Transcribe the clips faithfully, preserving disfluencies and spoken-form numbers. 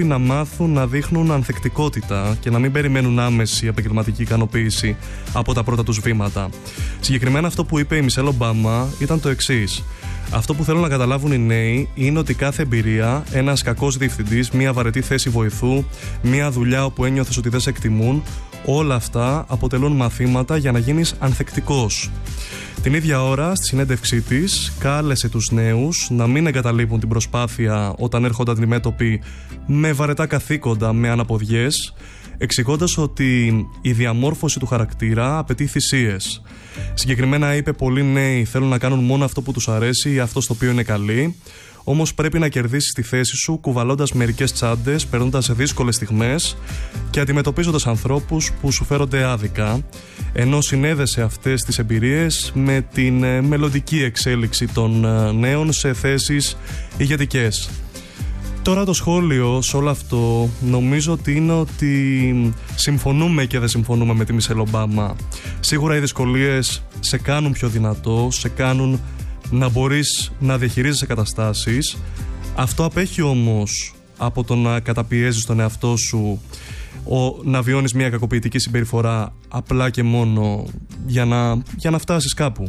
πρέπει να μάθουν να δείχνουν ανθεκτικότητα και να μην περιμένουν άμεση επαγγελματική ικανοποίηση από τα πρώτα τους βήματα. Συγκεκριμένα αυτό που είπε η Μισελ Ομπάμα ήταν το εξής. Αυτό που θέλουν να καταλάβουν οι νέοι είναι ότι κάθε εμπειρία, ένας κακός διευθυντής, μια βαρετή θέση βοηθού, μια δουλειά όπου ένιωθες ότι δεν σε εκτιμούν, όλα αυτά αποτελούν μαθήματα για να γίνεις ανθεκτικός. Την ίδια ώρα, στη συνέντευξή της, κάλεσε τους νέους να μην εγκαταλείπουν την προσπάθεια όταν έρχονται αντιμέτωποι με βαρετά καθήκοντα, με αναποδιές, εξηγώντας ότι η διαμόρφωση του χαρακτήρα απαιτεί θυσίες. Συγκεκριμένα είπε: πολλοί νέοι θέλουν να κάνουν μόνο αυτό που τους αρέσει ή αυτό στο οποίο είναι καλοί. Όμως πρέπει να κερδίσεις τη θέση σου κουβαλώντας μερικές τσάντες, περνώντας σε δύσκολες στιγμές και αντιμετωπίζοντας ανθρώπους που σου φέρονται άδικα, ενώ συνέδεσε αυτές τις εμπειρίες με την ε, μελλοντική εξέλιξη των ε, νέων σε θέσεις ηγετικές. Τώρα το σχόλιο σε όλο αυτό νομίζω ότι είναι ότι συμφωνούμε και δεν συμφωνούμε με τη Μισελ Ομπάμα. Σίγουρα οι δυσκολίες σε κάνουν πιο δυνατό, σε κάνουν να μπορείς να διαχειρίζεσαι καταστάσεις. Αυτό απέχει όμως από το να καταπιέζεις τον εαυτό σου, ο, να βιώνεις μια κακοποιητική συμπεριφορά απλά και μόνο για να, για να φτάσεις κάπου.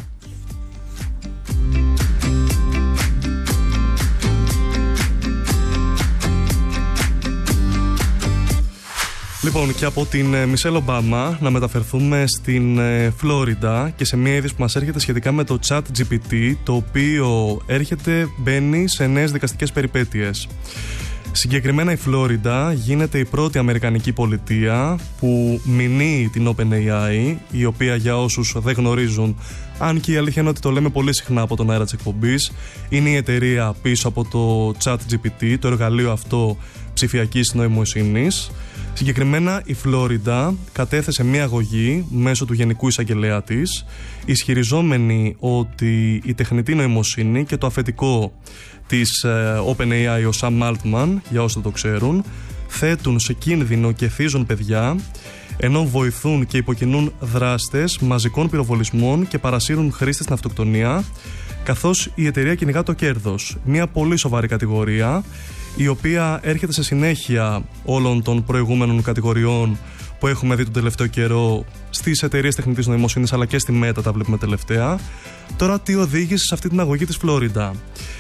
Λοιπόν, και από την Μισελ Ομπάμα να μεταφερθούμε στην Φλόριντα και σε μια είδηση που μας έρχεται σχετικά με το ChatGPT, το οποίο έρχεται, μπαίνει σε νέες δικαστικές περιπέτειες. Συγκεκριμένα η Φλόριντα γίνεται η πρώτη αμερικανική πολιτεία που μηνύει την OpenAI, η οποία, για όσους δεν γνωρίζουν, αν και η αλήθεια είναι ότι το λέμε πολύ συχνά από τον αέρα της εκπομπής, είναι η εταιρεία πίσω από το ChatGPT, το εργαλείο αυτό ψηφιακής νοημοσύνης. Συγκεκριμένα η Φλόριντα κατέθεσε μια αγωγή μέσω του Γενικού Εισαγγελέα της, ισχυριζόμενη ότι η τεχνητή νοημοσύνη και το αφεντικό της ε, OpenAI, ο Sam Altman, για όσοι το ξέρουν, θέτουν σε κίνδυνο και θίζουν παιδιά, ενώ βοηθούν και υποκινούν δράστες μαζικών πυροβολισμών και παρασύρουν χρήστες στην αυτοκτονία, καθώς η εταιρεία κυνηγά το κέρδος. Μια πολύ σοβαρή κατηγορία, η οποία έρχεται σε συνέχεια όλων των προηγούμενων κατηγοριών που έχουμε δει τον τελευταίο καιρό στις εταιρείες τεχνητής νοημοσύνης, αλλά και στη Meta τα βλέπουμε τελευταία. Τώρα, τι οδήγησε σε αυτή την αγωγή της Φλόριντα?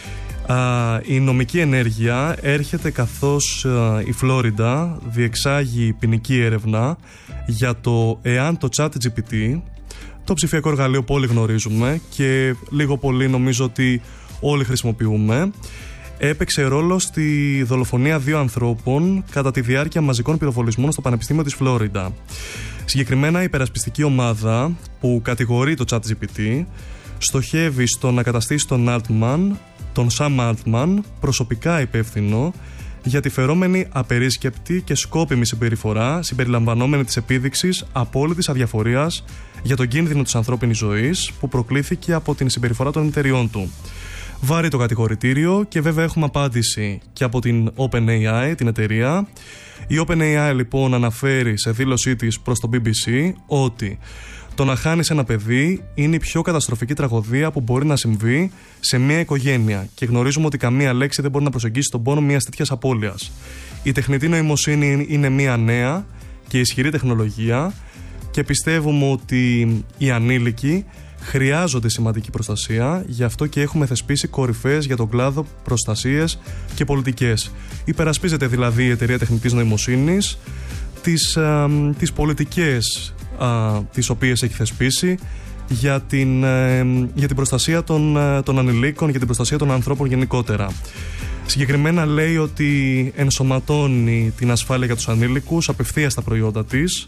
Α, η νομική ενέργεια έρχεται καθώς α, η Φλόριντα διεξάγει ποινική έρευνα για το εάν το ChatGPT, το ψηφιακό εργαλείο που όλοι γνωρίζουμε και λίγο πολύ νομίζω ότι όλοι χρησιμοποιούμε, έπαιξε ρόλο στη δολοφονία δύο ανθρώπων κατά τη διάρκεια μαζικών πυροβολισμών στο Πανεπιστήμιο της Φλόριντα. Συγκεκριμένα, η υπερασπιστική ομάδα που κατηγορεί το ChatGPT στοχεύει στο να καταστήσει τον Altman, τον Sam Altman, προσωπικά υπεύθυνο για τη φερόμενη απερίσκεπτη και σκόπιμη συμπεριφορά, συμπεριλαμβανόμενη της επίδειξης απόλυτης αδιαφορίας για τον κίνδυνο της ανθρώπινης ζωής που προκλήθηκε από την συμπεριφορά των εταιριών του. Βάρει το κατηγορητήριο και βέβαια έχουμε απάντηση και από την OpenAI, την εταιρεία. Η OpenAI λοιπόν αναφέρει σε δήλωσή της προς το μπι μπι σι ότι το να χάνεις ένα παιδί είναι η πιο καταστροφική τραγωδία που μπορεί να συμβεί σε μια οικογένεια και γνωρίζουμε ότι καμία λέξη δεν μπορεί να προσεγγίσει τον πόνο μιας τέτοιας απώλειας. Η τεχνητή νοημοσύνη είναι μια νέα και ισχυρή τεχνολογία και πιστεύουμε ότι οι ανήλικοι χρειάζονται σημαντική προστασία, γι' αυτό και έχουμε θεσπίσει κορυφές για τον κλάδο προστασίες και πολιτικές. Υπερασπίζεται δηλαδή η εταιρεία τεχνητής νοημοσύνης τις, α, τις πολιτικές α, τις οποίες έχει θεσπίσει για την, α, για την προστασία των, α, των ανηλίκων, για την προστασία των ανθρώπων γενικότερα. Συγκεκριμένα λέει ότι ενσωματώνει την ασφάλεια για τους ανήλικους απευθείας στα προϊόντα της.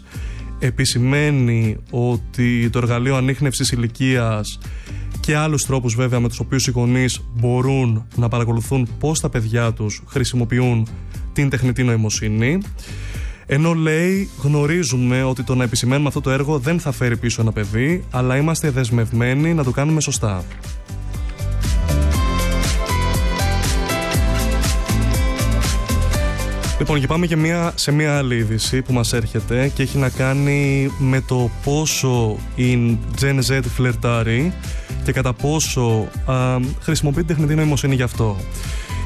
Επισημαίνει ότι το εργαλείο ανίχνευσης ηλικίας και άλλους τρόπους βέβαια με τους οποίους οι γονείς μπορούν να παρακολουθούν πώς τα παιδιά τους χρησιμοποιούν την τεχνητή νοημοσύνη. Ενώ λέει, γνωρίζουμε ότι το να επισημαίνουμε αυτό το έργο δεν θα φέρει πίσω ένα παιδί, αλλά είμαστε δεσμευμένοι να το κάνουμε σωστά. Λοιπόν, και πάμε και μια, σε μια άλλη είδηση που μας έρχεται και έχει να κάνει με το πόσο η Gen Z φλερτάρει και κατά πόσο α, χρησιμοποιεί την τεχνητή νοημοσύνη γι' αυτό.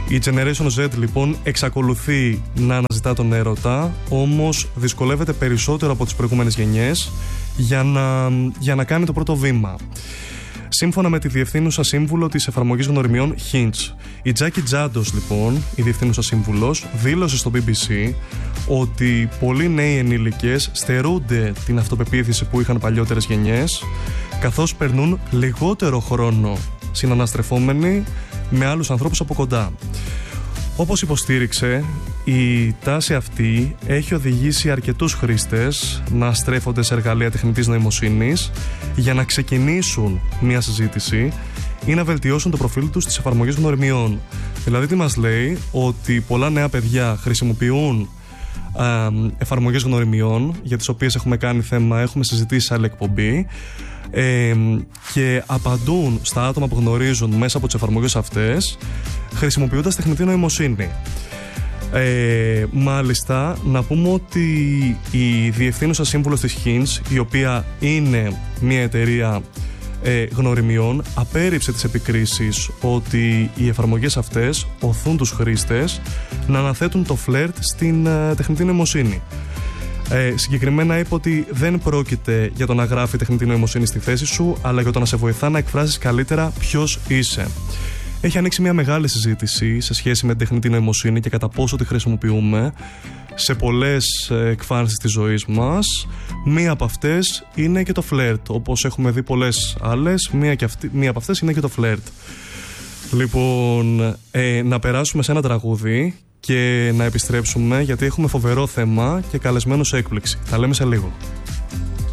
Η Generation Z λοιπόν εξακολουθεί να αναζητά τον έρωτα, όμως δυσκολεύεται περισσότερο από τις προηγούμενες γενιές για να, για να κάνει το πρώτο βήμα. Σύμφωνα με τη διευθύνουσα σύμβουλο της εφαρμογής γνωριμιών Hinge, η Τζάκι Τζάντος λοιπόν, η διευθύνουσα σύμβουλος, δήλωσε στο μπι μπι σι ότι πολλοί νέοι ενήλικες στερούνται την αυτοπεποίθηση που είχαν παλιότερες γενιές, καθώς περνούν λιγότερο χρόνο συναναστρεφόμενοι με άλλους ανθρώπους από κοντά. Όπως υποστήριξε, η τάση αυτή έχει οδηγήσει αρκετούς χρήστες να στρέφονται σε εργαλεία τεχνητής νοημοσύνης για να ξεκινήσουν μια συζήτηση ή να βελτιώσουν το προφίλ τους στις εφαρμογές γνωριμιών. Δηλαδή τι μας λέει? Ότι πολλά νέα παιδιά χρησιμοποιούν α, εφαρμογές γνωριμιών, για τις οποίες έχουμε κάνει θέμα, έχουμε συζητήσει σε άλλη εκπομπή, Ε, και απαντούν στα άτομα που γνωρίζουν μέσα από τις εφαρμογές αυτές, χρησιμοποιώντας τεχνητή νοημοσύνη. Ε, μάλιστα, να πούμε ότι η διευθύνουσα σύμβουλος της Hinge, η οποία είναι μια εταιρεία ε, γνωριμιών, απέρριψε τις επικρίσεις ότι οι εφαρμογές αυτές οθούν τους χρήστες να αναθέτουν το φλερτ στην ε, τεχνητή νοημοσύνη. Ε, συγκεκριμένα είπε ότι δεν πρόκειται για το να γράφει τεχνητή νοημοσύνη στη θέση σου, αλλά για το να σε βοηθά να εκφράσεις καλύτερα ποιος είσαι. Έχει ανοίξει μια μεγάλη συζήτηση σε σχέση με την τεχνητή νοημοσύνη και κατά πόσο τη χρησιμοποιούμε σε πολλές εκφάνσεις της ζωής μας. Μία από αυτές είναι και το φλερτ. Όπως έχουμε δει πολλές άλλες, μία, και αυτή, μία από αυτές είναι και το φλερτ. Λοιπόν, ε, να περάσουμε σε ένα τραγούδι και να επιστρέψουμε, γιατί έχουμε φοβερό θέμα και καλεσμένο σε έκπληξη. Τα λέμε σε λίγο.